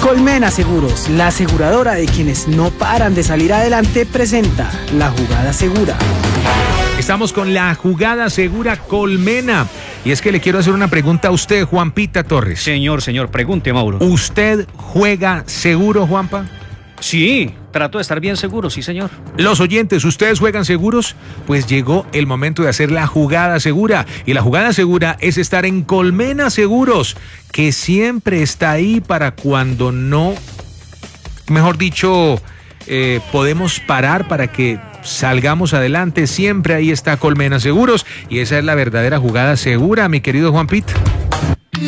Colmena Seguros, la aseguradora de quienes no paran de salir adelante, presenta la jugada segura. Estamos con la jugada segura Colmena. Y es que le quiero hacer una pregunta a usted, Juan Pita Torres. Señor, pregunte, Mauro. ¿Usted juega seguro, Juanpa? Sí, trato de estar bien seguro, sí, señor. Los oyentes, ¿ustedes juegan seguros? Pues llegó el momento de hacer la jugada segura. Y la jugada segura es estar en Colmena Seguros, que siempre está ahí para cuando no, mejor dicho, podemos parar para que salgamos adelante. Siempre ahí está Colmena Seguros y esa es la verdadera jugada segura, mi querido Juan Pita.